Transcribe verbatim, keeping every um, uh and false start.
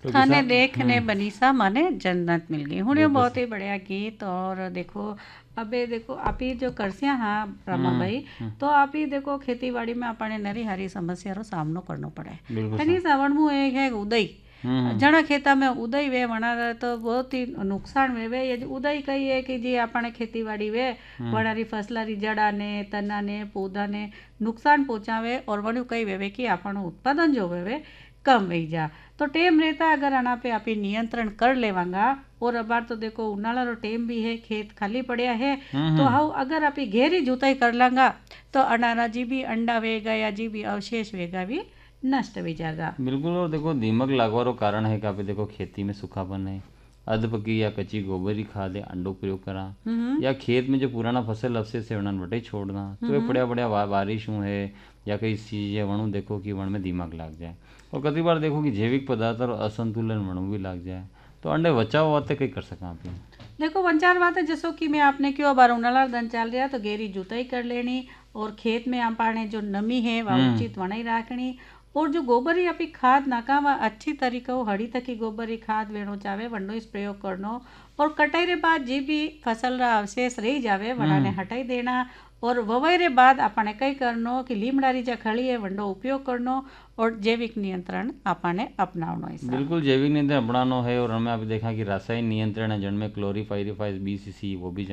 तो थाने किसान देखने हम्म बनीसा माने जन्नत मिल गई हूँ। ये बिल्कुल बहुत सही। ही बढ़िया गीत। और देखो अबे देखो आप ही जो करसिया हाँ रमा हम्म भाई, हम्म, तो आप ही देखो खेती बाड़ी में अपने नरी हरी समस्या रो सामनो करनो पड़े। बिल्कुल सही। तनी सावण में एक है उदय, हम्म हम्म जणा खेता में उदय वे वणा रे तो बहुत ही नुकसान में वे। ये जो उदय कही है कि जी अपने खेती बाड़ी वे हम्म वणारी फसला री जड़ा ने तना ने पौधा ने नुकसान पहुंचावे और वणु कही वे कि आपनो उत्पादन जो वे कम वही जा। तो टेम रहता अगर अना पे आप ही नियंत्रण कर लेवांगा। और अब बार तो देखो उनाला रो टेम भी है, खेत खाली पड़या है, हम्म तो हम्म, हाउ अगर आप ही गहरी जुताई कर लांगा तो अनारा जी भी अंडा वेगा या जी भी अवशेष वेगा भी नष्ट हो जाएगा। बिल्कुल। और देखो दीमक लागवारो कारण है कि आप देखो खेती में सूखापन है, अध पकी या कच्ची गोबरी खाद या अंडो प्रयोग करा, हम्म या खेत में जो पुराना फसल अवशेष है उन्हें बटे छोड़ना। तो ये हम्म बढ़िया बढ़िया वा- बारिश हूँ है या कई चीज़ें वणु देखो कि वन में दिमाग लग जाए। और कई बार देखो कि जैविक पदार्थ और असंतुलन वणु भी लग जाए। तो अंडे बचाव वास्ते कई कर सका आप। देखो वंचार बात है जैसो कि मैं आपने क्यों बार उनाला दन चल रहा तो गहरी जुताई कर लेनी और खेत में पाने जो नमी है वह हम्म उचित वनाई रखनी। और जो गोबर या फिर खाद नाका वह अच्छी तरीके हो हड़ी तक की गोबर की खाद वेणो चाहे वंडो इस प्रयोग करनो। और कटाई रे बाद जी भी फसल रा अवशेष रही जावे वनाने हम्म हटाई देना। और ववाई रे बाद अपने कई करनो कि लीमड़ारी जा खड़ी है वंडो उपयोग करनो। और जैविक नियंत्रण अपने अपनावनो ऐसा। बिल्कुल जैविक नियंत्रण अपनानो है। और हमें अभी देखा कि रासायनिक नियंत्रण है जिनमें क्लोरीपाइरिफास बी सी सी वो भी